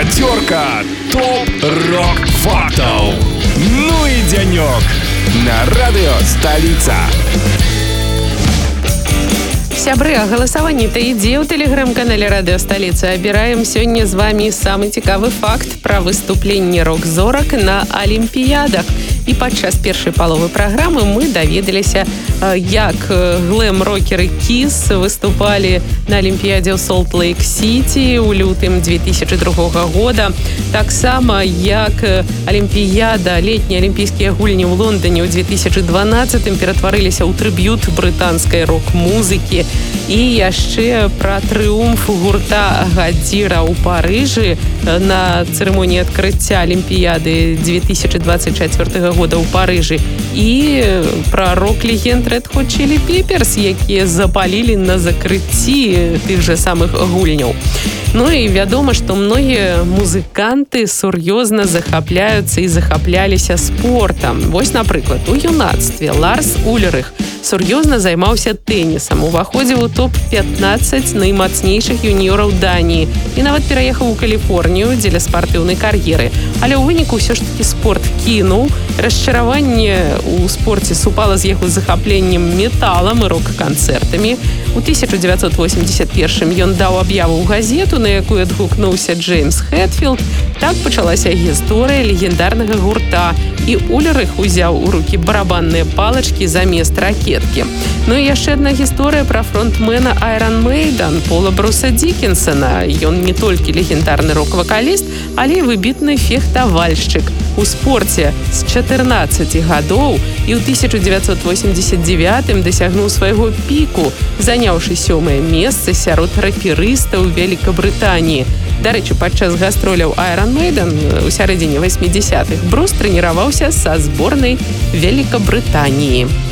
Пятерка топ-рок фактов. Ну и денек на радио «Столица». Сябры, а галасаванне-то ідзе ў тэлеграм-канале радыё «Сталіца». Абіраем сёння з вамі самы цікавы факт пра выступленне рок-зорак на алімпіядах. І падчас першай паловы праграмы мы даведаліся, як глэм-рокеры Kiss выступалі на алімпіядзе ў Солт-Лейк-Сіці ў лютым 2002 года. Таксама, як алімпіяда, летнія алімпійскія гульні ў Лондоне ў 2012 ператварыліся ў трыб'ют брытанскай рок-музыкі. І яшчэ пра трыумф гурта Гадзіра ў Парыжы на цырымоніі адкрыцця алімпіяды 2024 года ў Парыжы. І пра рок-легенд Red Hot Chili Peppers, якія запалілі на закрыцці тых жа самых гульняў. Ну і вядома, што многія музыканты сур'ёзна захапляюцца і захапляліся спортам. Вось, напрыклад, у юнацтве Ларс Ульрых сур'ёзна займаўся тэнісам, уваходзіў у топ-15 наймацнейшых юніёраў Даніі і нават пераехаў у Каліфорнію дзеля спартыўнай кар'еры. Але ў выніку ўсё ж такі спорт кінуў. Расчараванне ў спорце супала з яго захапленнем металам і рок-канцэртамі. У 1981 ён даў аб'яву ў газету, на якую адгукнуўся Джеймс Хэтфілд. Так пачалася гісторыя легендарнага гурта, і Ульрых узяў у рукі барабанныя палачкі замест ракеткі. Ну і яшчэ адна гісторыя пра фронтмена Iron Maiden Пола Бруса Дікенсона. Ён не толькі легендарны рок-вакаліст, але і выбітны фехтавальшчык. У спорце з 14 гадоў і ў 1989 дасягнуў свайго піку, заняўшы 7-е месца сярод рэперыстаў Вялікабрытаніі. Дарэчы, падчас гастроляў Iron Maiden у сярэдзіне 80-х Брус трэніраваўся са зборнай Вялікабрытаніі.